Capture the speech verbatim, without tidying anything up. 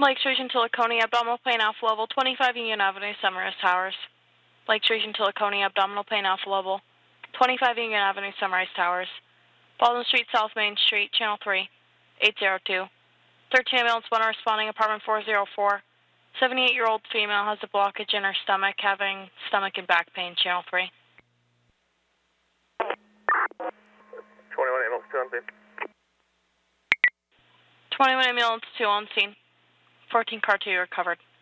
Lake Station to Laconia, abdominal pain, alpha level, twenty-five Union Avenue, Sunrise Towers. Lake Station to Laconia, abdominal pain, alpha level, twenty-five Union Avenue, Sunrise Towers. Baldwin Street, South Main Street, Channel three, eight zero two. thirteen ambulance one responding, apartment four oh four. seventy-eight-year-old female has a blockage in her stomach, having stomach and back pain, Channel three. twenty-one ambulance two on scene. twenty-one ambulance two on scene. fourteen car two recovered.